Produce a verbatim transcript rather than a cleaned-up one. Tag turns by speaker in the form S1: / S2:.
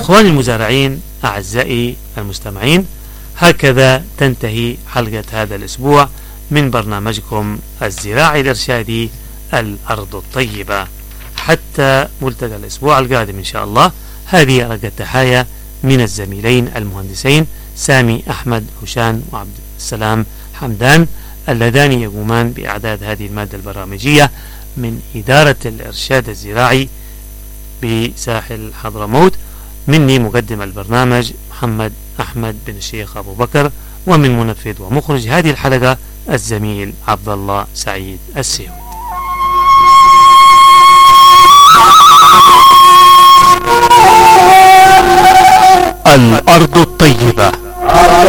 S1: إخواني المزارعين، أعزائي المستمعين، هكذا تنتهي حلقة هذا الأسبوع من برنامجكم الزراعي الإرشادي الأرض الطيبة. حتى ملتقى الأسبوع القادم إن شاء الله. هذه أرق التحايا من الزميلين المهندسين سامي أحمد حسان وعبد السلام حمدان، اللذان يقومان بإعداد هذه المادة البرامجية من إدارة الإرشاد الزراعي بساحل حضرموت. مني مقدم البرنامج محمد أحمد بن الشيخ أبو بكر، ومن منفذ ومخرج هذه الحلقة الزميل عبد الله سعيد السيوي. الأرض الطيبة.